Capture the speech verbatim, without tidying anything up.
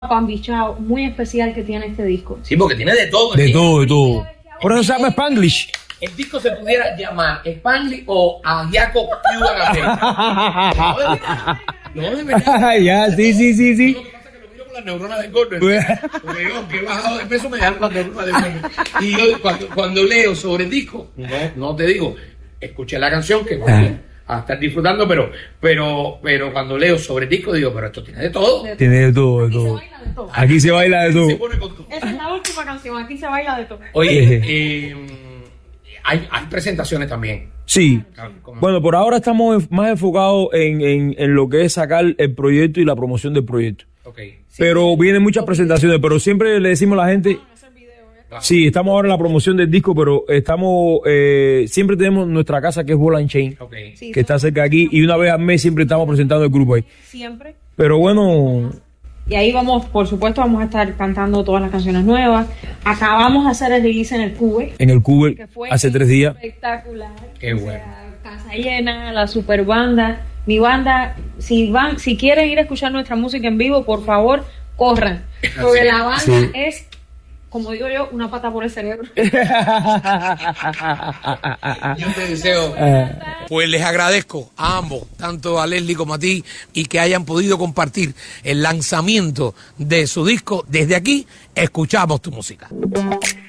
Pambichao muy especial que tiene este disco. Sí, porque tiene de todo. De todo, de todo. Por eso se llama Spanglish. El disco se pudiera llamar Spanglish o Agiaco Cuban America. No, de verdad. Ya, sí, sí, sí, sí. Lo que pasa es que lo miro con las neuronas de Gordon. Porque yo, que he bajado de peso, me dan las neuronas de Gordon. Y yo, cuando, cuando leo sobre el disco, no, no te digo, escuché la canción que voy a estar disfrutando, pero, pero, pero cuando leo sobre el disco, digo, pero esto tiene de todo. Tiene de todo, de todo. Aquí se baila de todo. Se pone con todo. Esa es la última canción, aquí se baila de todo. Oye, eh, hay, hay presentaciones también. Sí. ¿Cómo? Bueno, por ahora estamos más enfocados en, en, en lo que es sacar el proyecto y la promoción del proyecto. Okay. Pero vienen muchas presentaciones, pero siempre le decimos a la gente, sí, estamos ahora en la promoción del disco, pero estamos, eh, siempre tenemos nuestra casa que es Ball and Chain, Okay. Sí, que está cerca de aquí, y una vez al mes siempre estamos presentando el grupo ahí. siempre. Pero bueno, Y ahí vamos, por supuesto, vamos a estar cantando todas las canciones nuevas. Acabamos de hacer el release en el Cube, en el Cuba que fue hace tres días. espectacular. Qué O bueno. sea, casa llena, la super banda. Mi banda, si van, si quieren ir a escuchar nuestra música en vivo, por favor, corran. Porque Sí. la banda Sí. es, como digo yo, una pata por el cerebro. Yo te deseo. Pues les agradezco a ambos, tanto a Leslie como a ti, y que hayan podido compartir el lanzamiento de su disco. Desde aquí, escuchamos tu música.